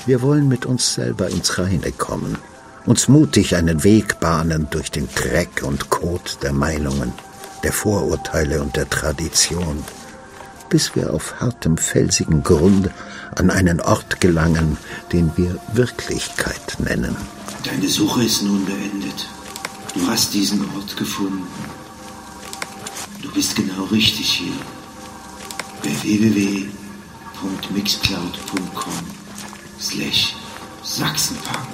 Wir wollen mit uns selber ins Reine kommen, uns mutig einen Weg bahnen durch den Dreck und Kot der Meinungen, der Vorurteile und der Tradition, bis wir auf hartem, felsigen Grund an einen Ort gelangen, den wir Wirklichkeit nennen. Deine Suche ist nun beendet. Du hast diesen Ort gefunden. Du bist genau richtig hier. Bei www.mixcloud.com/Sachsenpunk.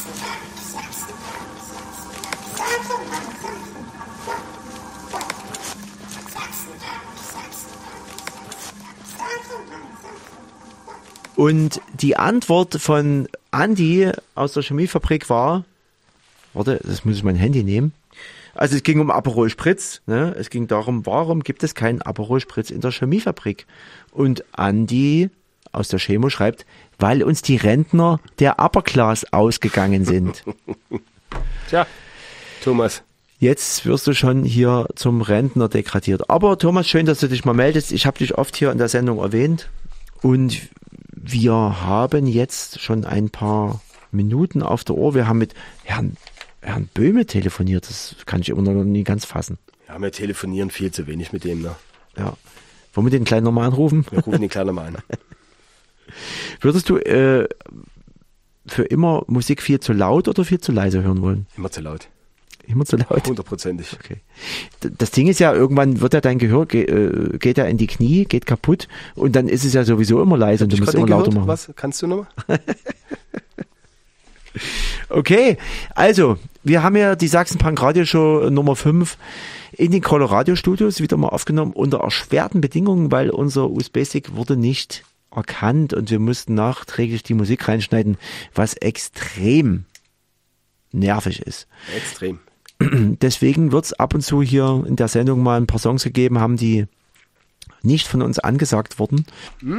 Und die Antwort von Andi aus der Chemiefabrik war, warte, das muss ich mein Handy nehmen. Also es ging um Aperol Spritz, ne? Es ging darum, warum gibt es keinen Aperol Spritz in der Chemiefabrik? Und Andi aus der Chemo schreibt, weil uns die Rentner der Upperclass ausgegangen sind. Tja, Thomas. Jetzt wirst du schon hier zum Rentner degradiert. Aber Thomas, schön, dass du dich mal meldest. Ich habe dich oft hier in der Sendung erwähnt. Und wir haben jetzt schon ein paar Minuten auf der Ohr. Wir haben mit Herrn Böhme telefoniert. Das kann ich immer noch nie ganz fassen. Ja, wir telefonieren viel zu wenig mit dem, ne? Ja. Wollen wir den kleinen nochmal anrufen? Wir rufen den kleinen nochmal an. Würdest du für immer Musik viel zu laut oder viel zu leise hören wollen? Immer zu laut. Immer zu laut? 100%ig. Okay. Das Ding ist ja, irgendwann wird ja dein Gehör, geht ja in die Knie, geht kaputt und dann ist es ja sowieso immer leise und du musst immer lauter machen. Was? Kannst du nochmal? Okay, also, wir haben ja die Sachsenpunk Radioshow Nummer 5 in den Colorado Studios wieder mal aufgenommen unter erschwerten Bedingungen, weil unser USB-Stick wurde nicht erkannt und wir mussten nachträglich die Musik reinschneiden, was extrem nervig ist. Extrem. Deswegen wird es ab und zu hier in der Sendung mal ein paar Songs gegeben haben, die nicht von uns angesagt wurden.